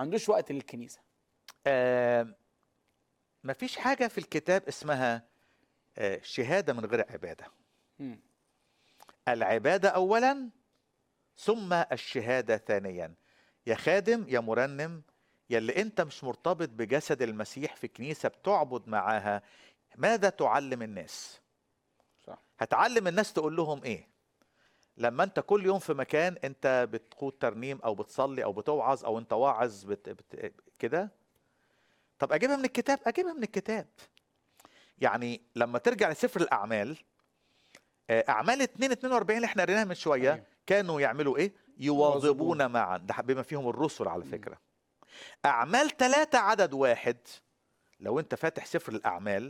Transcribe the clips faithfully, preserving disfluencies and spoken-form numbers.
عندوش وقت للكنيسة؟ آه مفيش حاجة في الكتاب اسمها آه شهادة من غير عبادة. مم. العبادة أولا ثم الشهادة ثانيا. يا خادم يا مرنم، يلي انت مش مرتبط بجسد المسيح في كنيسة بتعبد معاها، ماذا تعلم الناس؟ صح. هتعلم الناس تقول لهم ايه؟ لما انت كل يوم في مكان انت بتقود ترنيم او بتصلي او بتوعظ او انت واعظ بت... بت... كده. طب اجيبها من الكتاب، اجيبها من الكتاب. يعني لما ترجع لسفر الاعمال، اعمال اتنين اتنين واربعين اللي احنا قريناها من شويه، أيوه. كانوا يعملوا ايه؟ يواظبون معا، ده بما فيهم الرسل على فكره. اعمال ثلاثة عدد واحد، لو انت فاتح سفر الاعمال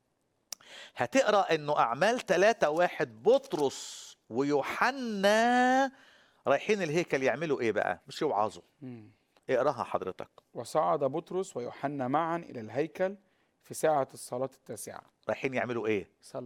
هتقرا انه اعمال ثلاثة واحد بطرس ويوحنا رايحين الهيكل يعملوا ايه بقى؟ مش يوعظوا. مم. اقراها حضرتك. وصعد بطرس ويوحنا معا إلى الهيكل في ساعة الصلاة التاسعة. رايحين يعملوا ايه؟ صلوا.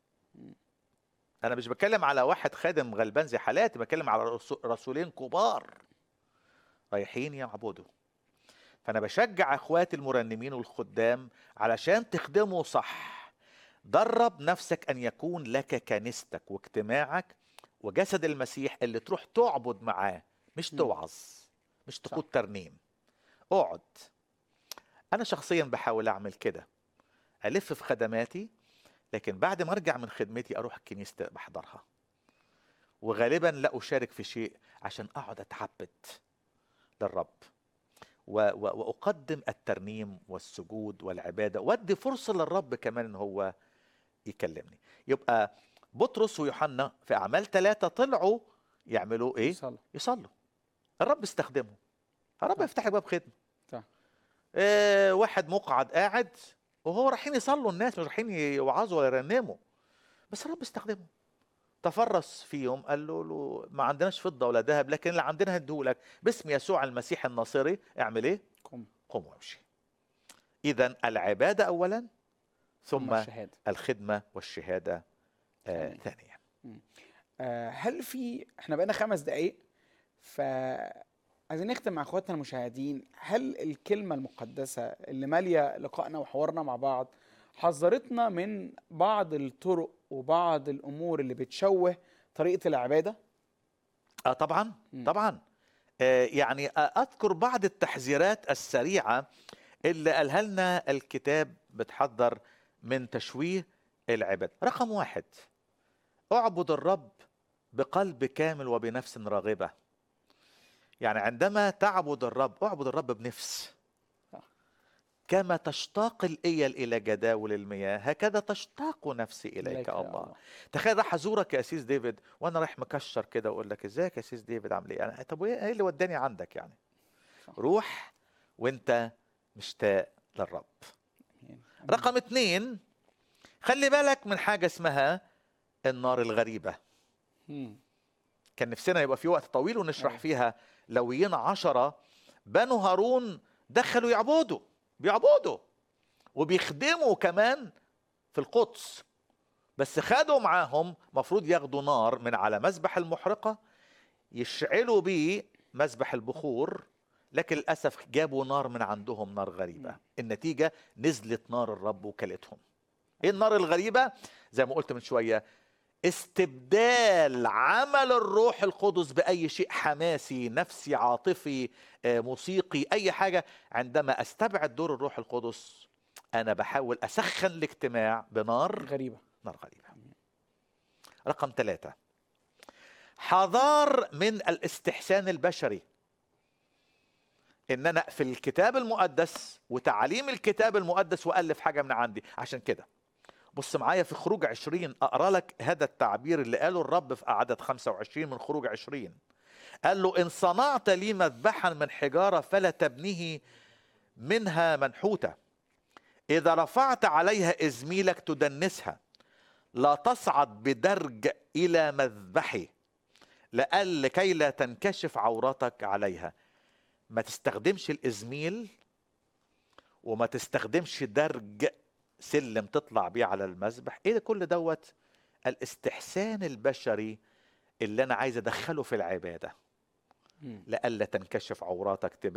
انا مش بتكلم على واحد خادم غلبان زي حالاتي، بتكلم على رسو- رسولين كبار رايحين يعبدوا. فانا بشجع اخواتي المرنمين والخدام علشان تخدموا صح. درب نفسك ان يكون لك كنيستك واجتماعك وجسد المسيح اللي تروح تعبد معاه، مش مم. توعظ، مش تقود صح. ترنيم. اقعد. انا شخصيا بحاول اعمل كده، الف في خدماتي، لكن بعد ما ارجع من خدمتي اروح الكنيسة بحضرها، وغالبا لا اشارك في شيء عشان اقعد اتعبد للرب و- و- واقدم الترنيم والسجود والعباده، وادي فرصه للرب كمان ان هو يكلمني. يبقى بطرس ويوحنا في اعمال ثلاثه طلعوا يعملوا ايه؟ صلوا. يصلوا. الرب استخدمهم، الرب صح. يفتح لك باب خدمه. صح. إيه، واحد مقعد قاعد وهو رايحين يصلوا، الناس مش رايحين يوعظوا ولا يرنموا، بس الرب استخدمهم. تفرس فيهم، قال له, له ما عندناش فضه ولا ذهب، لكن اللي عندنا هديهولك، باسم يسوع المسيح الناصري اعمل ايه؟ قم. قم وامشي. اذا العباده اولا ثم ثم الشهادة الخدمه والشهاده آه ثانيا. ثانيا. آه هل في، احنا بقينا خمس دقايق، ف عايزين نختم مع اخواتنا المشاهدين. هل الكلمة المقدسة اللي مالية لقائنا وحوارنا مع بعض حذرتنا من بعض الطرق وبعض الامور اللي بتشوه طريقة العبادة؟ اه طبعا مم. طبعا. آه يعني اذكر بعض التحذيرات السريعه اللي قالها لنا الكتاب بتحذر من تشويه العباده. رقم واحد، اعبد الرب بقلب كامل وبنفس راغبه. يعني عندما تعبد الرب، اعبد الرب بنفس. كما تشتاق الإيل إلى جداول المياه هكذا تشتاق نفسي إليك إليك يا الله. الله. تخيل راح أزورك يا أسيس ديفيد وأنا رايح مكشر كده وأقول لك إزيك يا أسيس ديفيد عامل إيه؟ أنا طب إيه اللي وداني عندك يعني؟ صح. روح وأنت مشتاق للرب. أمين. رقم اتنين، خلي بالك من حاجة اسمها النار الغريبة. مم. كان نفسنا يبقى في وقت طويل ونشرح أيوة. فيها. لويين عشرة بنو هارون دخلوا يعبدوا، بيعبدوا وبيخدموا كمان في القدس، بس خدوا معاهم مفروض ياخدوا نار من على مذبح المحرقة يشعلوا بيه مذبح البخور، لكن للأسف جابوا نار من عندهم، نار غريبة. النتيجة نزلت نار الرب وكلتهم. ايه النار الغريبة؟ زي ما قلت من شوية، استبدال عمل الروح القدس بأي شيء حماسي نفسي عاطفي موسيقي أي حاجة. عندما أستبعد دور الروح القدس أنا بحاول أسخن الاجتماع بنار غريبة. نار غريبة. رقم ثلاثة، حذار من الاستحسان البشري. إن أنا في الكتاب المقدس وتعليم الكتاب المقدس وألف حاجة من عندي. عشان كده بص معايا في خروج عشرين، أقرأ لك هذا التعبير اللي قاله الرب في عدد خمسة وعشرين من خروج عشرين. قال له إن صنعت لي مذبحا من حجارة فلا تبنيه منها منحوتة، إذا رفعت عليها إزميلك تدنسها، لا تصعد بدرج إلى مذبحي لأل كي لا تنكشف عورتك عليها. ما تستخدمش الإزميل وما تستخدمش درج سلم تطلع بيه على المذبح. ايه ده كل دوت؟ الاستحسان البشري اللي انا عايز ادخله في العبادة لألا تنكشف عوراتك.